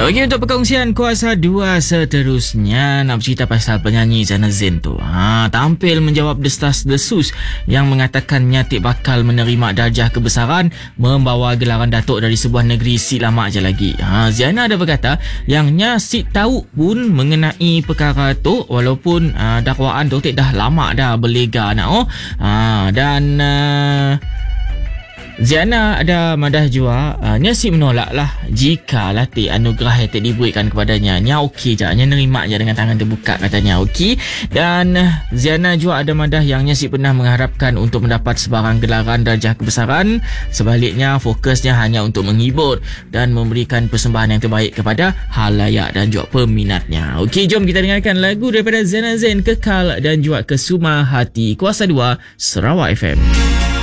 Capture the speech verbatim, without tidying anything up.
Okey, untuk perkongsian kuasa dua seterusnya, nak bercerita pasal penyanyi Ziana Zain tu. Ha, tampil menjawab destas-desus yang mengatakannya tak bakal menerima darjah kebesaran membawa gelaran datuk dari sebuah negeri si lama je lagi. Ha, Ziana ada berkata yang nya si tahu pun mengenai perkara tu, walaupun uh, dakwaan tu tak dah lama dah berlega nak oh. Ha, dan uh, Ziana ada madah jua uh, nya si menolak lah jika lah ti anugerah yang tak diberikan kepadanya. Nya okey je, nya nerima je dengan tangan terbuka katanya okey. Dan uh, Ziana juga ada madah yang nya si pernah mengharapkan untuk mendapat sebarang gelaran darjah kebesaran. Sebaliknya fokusnya hanya untuk menghibur dan memberikan persembahan yang terbaik kepada halayak dan juga peminatnya. Okey, jom kita dengarkan lagu daripada Ziana Zain, Kekal dan juga Kesuma Hati, Kuasa dua Sarawak F M.